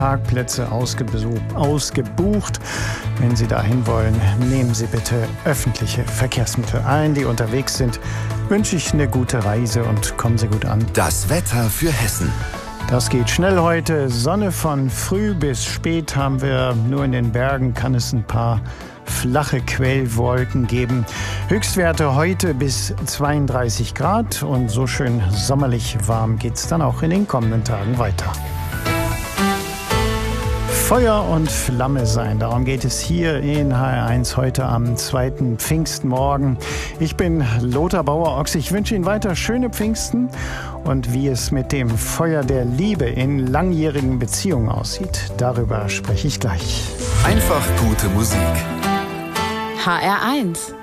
Parkplätze ausgebucht. Wenn Sie dahin wollen, nehmen Sie bitte öffentliche Verkehrsmittel ein, die unterwegs sind. Wünsche ich eine gute Reise und kommen Sie gut an. Das Wetter für Hessen. Das geht schnell heute. Sonne von früh bis spät haben wir. Nur in den Bergen kann es ein paar flache Quellwolken geben. Höchstwerte heute bis 32 Grad und so schön sommerlich warm geht es dann auch in den kommenden Tagen weiter. Feuer und Flamme sein, darum geht es hier in HR1 heute am 2. Pfingstmorgen. Ich bin Lothar Bauer-Ochs. Ich wünsche Ihnen weiter schöne Pfingsten und wie es mit dem Feuer der Liebe in langjährigen Beziehungen aussieht, darüber spreche ich gleich. Einfach gute Musik. HR1